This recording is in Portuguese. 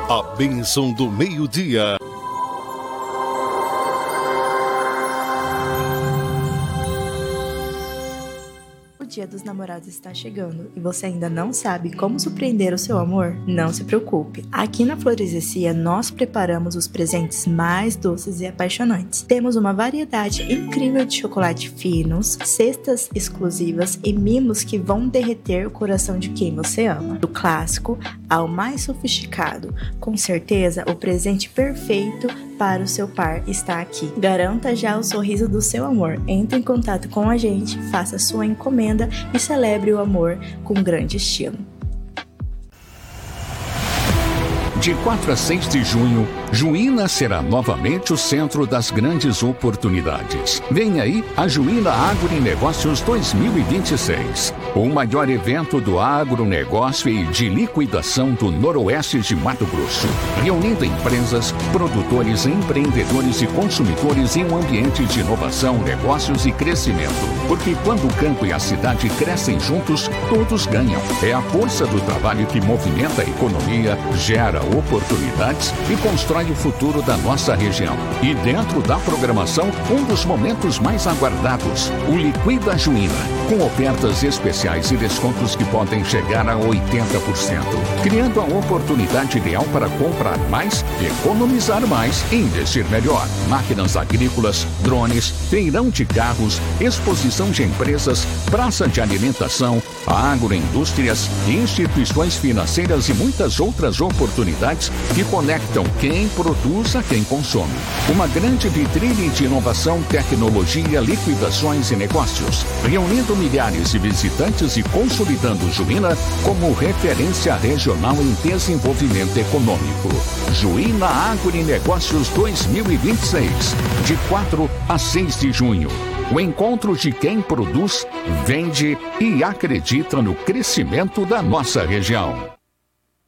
A bênção do meio-dia. O Dia dos Namorados está chegando e você ainda não sabe como surpreender o seu amor? Não se preocupe. Aqui na Florescia nós preparamos os presentes mais doces e apaixonantes. Temos uma variedade incrível de chocolate finos, cestas exclusivas e mimos que vão derreter o coração de quem você ama. Do clássico ao mais sofisticado, com certeza o presente perfeito para o seu par está aqui. Garanta já o sorriso do seu amor. Entre em contato com a gente, faça sua encomenda e celebre o amor com grande estilo. De 4 a 6 de junho, Juína será novamente o centro das grandes oportunidades. Vem aí a Juína Agronegócios 2026, o maior evento do agronegócio e de liquidação do Noroeste de Mato Grosso, reunindo empresas, produtores, empreendedores e consumidores em um ambiente de inovação, negócios e crescimento. Porque quando o campo e a cidade crescem juntos, todos ganham. É a força do trabalho que movimenta a economia, gera oportunidades e constrói o futuro da nossa região. E dentro da programação, um dos momentos mais aguardados, o Liquida Juína, com ofertas especiais e descontos que podem chegar a 80%, criando a oportunidade ideal para comprar mais, economizar mais e investir melhor. Máquinas agrícolas, drones, feirão de carros, exposição de empresas, praça de alimentação, agroindústrias, instituições financeiras e muitas outras oportunidades que conectam quem produz a quem consome. Uma grande vitrine de inovação, tecnologia, liquidações e negócios, reunindo milhares de visitantes e consolidando Juína como referência regional em desenvolvimento econômico. Juína Agronegócios 2026, de 4 a 6 de junho. O encontro de quem produz, vende e acredita no crescimento da nossa região.